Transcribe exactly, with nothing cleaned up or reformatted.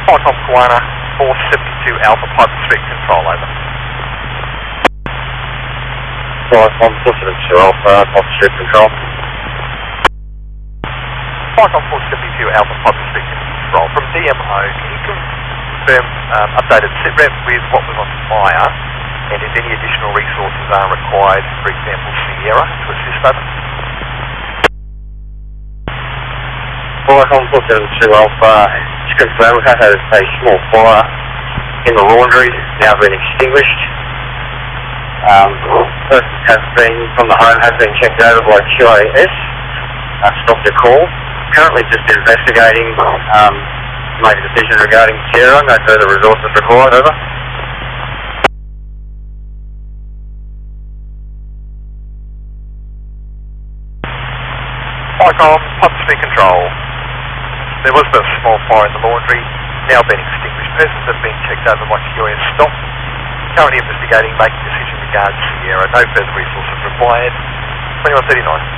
Icon Koana, four seventy-two Alpha Piper Street Control, over. Icon four seventy-two Alpha Piper Street Control. Icon four seventy-two Alpha Piper Street Control. From D M O, can you confirm um, updated sitrep with what was on fire, and if any additional resources are required, for example Sierra, to assist over? Icon four seventy-two Alpha, just confirm we have had a small fire in the laundry, now been extinguished. Um, person has been, from the home, has been checked over by Q A S, uh, stopped a call. Currently just investigating, um, make a decision regarding Sierra, no further resources required, over. Icon, Piper Street Control. There was a small fire in the laundry, now been extinguished. Persons have been checked over by Q A S stop. Currently investigating, making decision regarding Sierra, no further resources required. twenty-one thirty-nine.